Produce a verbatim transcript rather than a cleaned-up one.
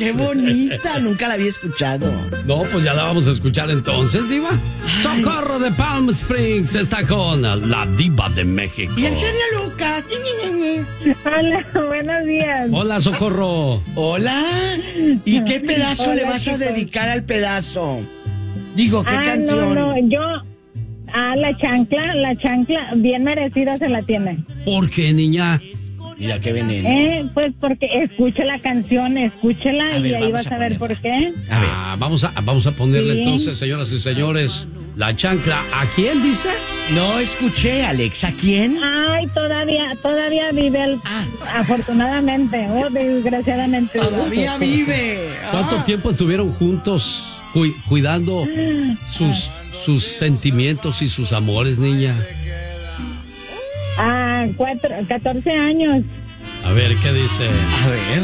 qué bonita. Nunca la había escuchado. No, pues ya la vamos a escuchar entonces, diva. Ay. Socorro de Palm Springs está con la diva de México. Y el genio Lucas. Hola, buenos días. Hola, Socorro. Hola. ¿Y qué pedazo Hola, le vas chicos. a dedicar al pedazo? Digo, ¿qué ah, canción? No, no, yo... Ah, la chancla, la chancla, bien merecida se la tiene. ¿Por qué, niña? Mira qué veneno. Eh, pues porque escuche la canción, escúchela A ver, y ahí vamos vas a a ver ponerla. por qué. A ver. Ah, vamos a, vamos a ponerle Sí. entonces, señoras y señores, la chancla. ¿A quién dice? No escuché, Alex. ¿A quién? Ay, todavía, todavía vive el, Ah. afortunadamente, o desgraciadamente. Todavía vive. ¿Cuánto Ah. tiempo estuvieron juntos cu- cuidando sus, sus sentimientos y sus amores, niña? Ah, cuatro, catorce años. A ver, ¿qué dice? A ver.